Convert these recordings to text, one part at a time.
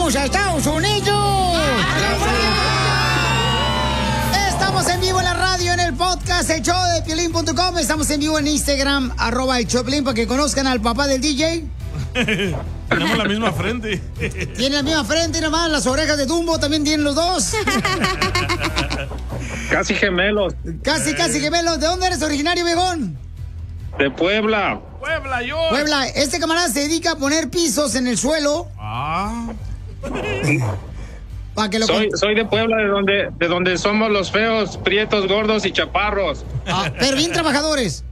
vamos a Estados Unidos. Estamos en vivo en la radio, en el podcast, el show de Piolín.com. Estamos en vivo en Instagram, @el show de Piolín, para que conozcan al papá del DJ. Tenemos la misma frente. Tiene la misma frente, nomás las orejas de Dumbo también tienen los dos. Casi gemelos. Casi gemelos. ¿De dónde eres originario, viejón? De Puebla. Puebla, yo. Puebla. Este camarada se dedica a poner pisos en el suelo. Pa' que lo soy de Puebla, de donde somos los feos, prietos, gordos y chaparros. Pero bien trabajadores.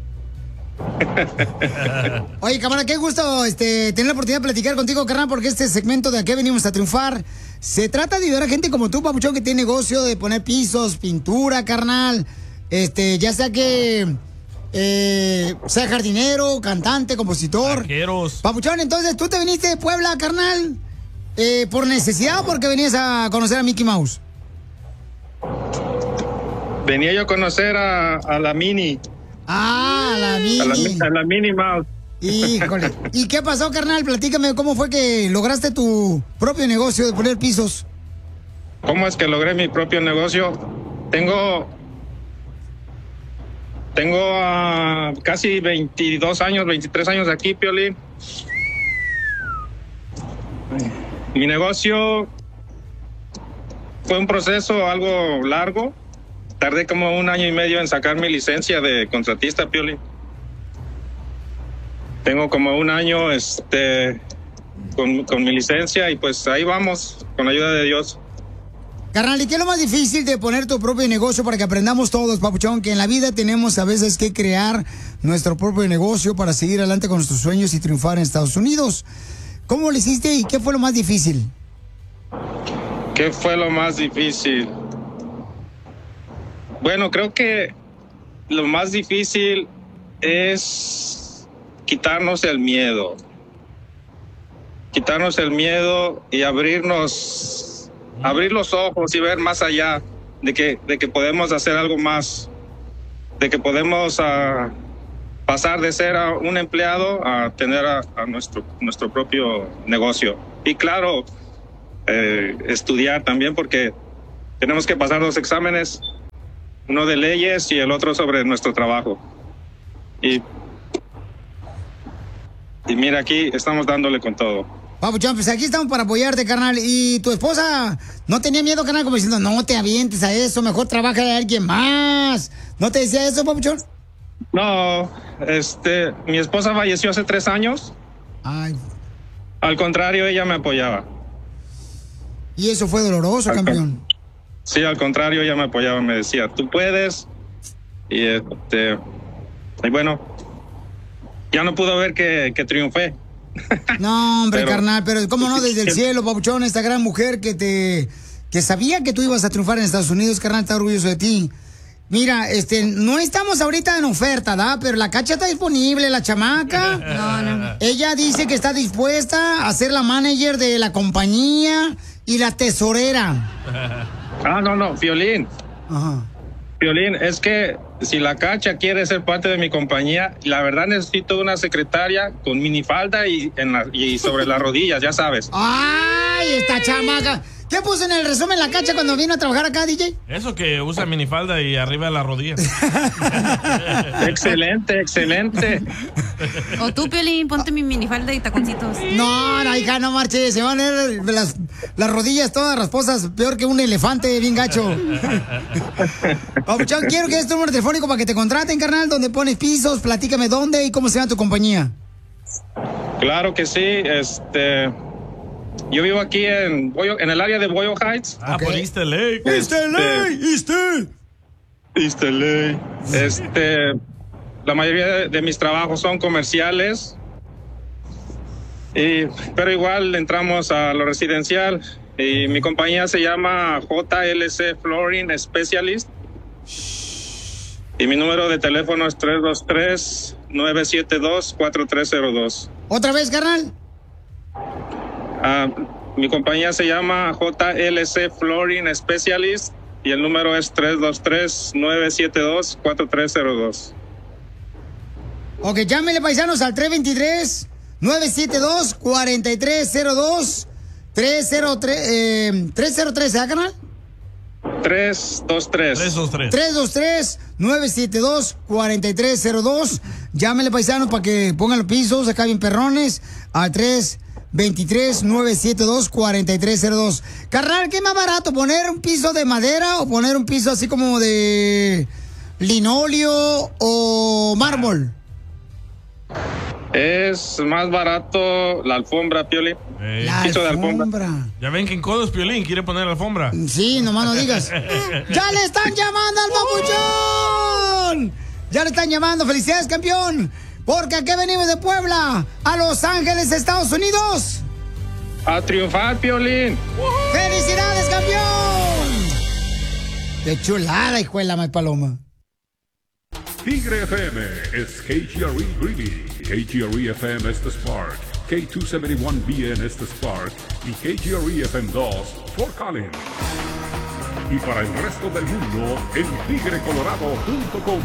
Oye, camarada, qué gusto tener la oportunidad de platicar contigo, carnal, porque este segmento de Aquí venimos a triunfar se trata de ayudar a gente como tú, papuchón, que tiene negocio de poner pisos, pintura, carnal. Ya sea que sea jardinero, cantante, compositor. Arqueros. Papuchón, entonces tú te viniste de Puebla, carnal, ¿por necesidad o porque venías a conocer a Mickey Mouse? Venía yo a conocer a la Mini. La Mini. A la Mini Mouse. Híjole. ¿Y qué pasó, carnal? Platícame, ¿cómo fue que lograste tu propio negocio de poner pisos? ¿Cómo es que logré mi propio negocio? Tengo casi 22 años, 23 años aquí, Piolín. Mi negocio fue un proceso algo largo. Tardé como 1 año y medio en sacar mi licencia de contratista, Piolín. Tengo como 1 año con mi licencia y pues ahí vamos, con la ayuda de Dios. Carnal, ¿y qué es lo más difícil de poner tu propio negocio para que aprendamos todos, papuchón? Que en la vida tenemos a veces que crear nuestro propio negocio para seguir adelante con nuestros sueños y triunfar en Estados Unidos. ¿Cómo lo hiciste y qué fue lo más difícil? ¿Qué fue lo más difícil? Bueno, creo que lo más difícil es quitarnos el miedo. Quitarnos el miedo y abrir los ojos y ver más allá de que podemos hacer algo más, de que podemos pasar de ser un empleado a tener a nuestro propio negocio. Y claro, estudiar también, porque tenemos que pasar 2 exámenes, uno de leyes y el otro sobre nuestro trabajo. Y mira, aquí estamos dándole con todo. Papuchón, pues aquí estamos para apoyarte, carnal. ¿Y tu esposa no tenía miedo, carnal? Como diciendo, no te avientes a eso, mejor trabaja de alguien más. ¿No te decía eso, papuchón? No, mi esposa falleció hace 3 años. Ay. Al contrario, ella me apoyaba. ¿Y eso fue doloroso, campeón? Sí, al contrario, ella me apoyaba, me decía, tú puedes. Y bueno, ya no pudo ver que triunfé. No, hombre, carnal, pero cómo no, desde el cielo, papuchón, esta gran mujer que sabía que tú ibas a triunfar en Estados Unidos, carnal, está orgulloso de ti. Mira, no estamos ahorita en oferta, ¿da? Pero la Cacha está disponible, la chamaca. No. Ella dice que está dispuesta a ser la manager de la compañía y la tesorera. No, Piolín. Ajá. Piolín, es que si la Cacha quiere ser parte de mi compañía, la verdad necesito una secretaria con minifalda y sobre las rodillas, ya sabes. ¡Ay, esta chamaca! ¿Qué puso en el resumen la Cacha cuando vino a trabajar acá, DJ? Eso, que usa minifalda y arriba de las rodillas. Excelente. O tú, Piolín, ponte mi minifalda y taconcitos. No, hija, no marches. Se van a ver las rodillas todas rasposas, peor que un elefante bien gacho. Papuchón, quiero que des tu número telefónico para que te contraten, carnal, donde pones pisos. Platícame dónde y cómo se llama tu compañía. Claro que sí, yo vivo aquí en el área de Boyle Heights. Por East LA. East LA. La mayoría de mis trabajos son comerciales, pero igual entramos a lo residencial. Y mi compañía se llama JLC Flooring Specialist. Y mi número de teléfono es 323-972-4302. ¿Otra vez, carnal? Mi compañía se llama JLC Flooring Specialist y el número es 323-972-4302. Ok, llámenle, paisanos, al 323-972-4302 303, ¿ah, carnal? 323. 323-972-4302. Llámenle, paisanos, para que pongan los pisos acá bien perrones al 323-972-4302. Carnal, ¿qué es más barato? ¿Poner un piso de madera o poner un piso así como de linóleo o mármol? Es más barato la alfombra, Piolín. La alfombra. Ya ven que en Codos Piolín quiere poner alfombra. Sí, nomás no digas. ¡Ya le están llamando al papuchón! ¡Ya le están llamando! ¡Felicidades, campeón! Porque aquí venimos de Puebla, a Los Ángeles, Estados Unidos. ¡A triunfar, Piolín! ¡Felicidades, campeón! ¡Qué chulada, hijo de la mal paloma! Tigre FM es KGRE Greeley, KGRE FM es The Spark, K271BN es The Spark y KGRE FM 2 Fort Collins. Y para el resto del mundo en tigrecolorado.com.